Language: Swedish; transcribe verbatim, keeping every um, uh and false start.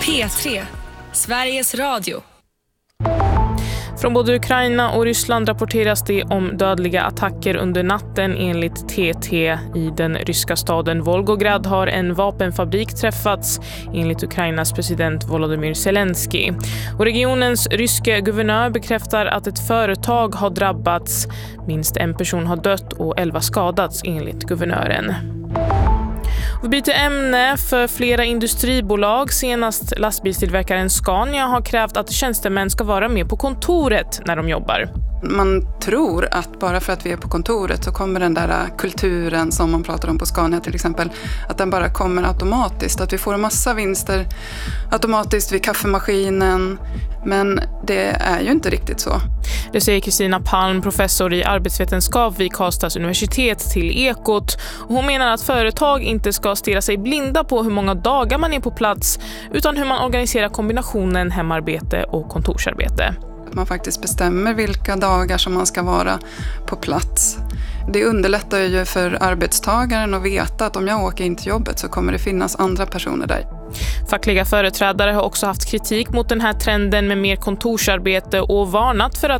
P tre, Sveriges Radio. Från både Ukraina och Ryssland rapporteras det om dödliga attacker under natten enligt T T. I den ryska staden Volgograd har en vapenfabrik träffats enligt Ukrainas president Volodymyr Zelensky. Och regionens ryske guvernör bekräftar att ett företag har drabbats. Minst en person har dött och elva skadats enligt guvernören. Vi byter ämne. För flera industribolag, senast lastbilstillverkaren Scania, har krävt att tjänstemän ska vara med på kontoret när de jobbar. Man tror att bara för att vi är på kontoret så kommer den där kulturen som man pratar om på Scania till exempel, att den bara kommer automatiskt. Att vi får en massa vinster automatiskt vid kaffemaskinen. Men det är ju inte riktigt så. Det säger Kristina Palm, professor i arbetsvetenskap vid Karlstads universitet, till Ekot. Och hon menar att företag inte ska stirra sig blinda på hur många dagar man är på plats, utan hur man organiserar kombinationen hemarbete och kontorsarbete. Att man faktiskt bestämmer vilka dagar som man ska vara på plats. Det underlättar ju för arbetstagaren att veta att om jag åker in till jobbet så kommer det finnas andra personer där. Fackliga företrädare har också haft kritik mot den här trenden med mer kontorsarbete och varnat för att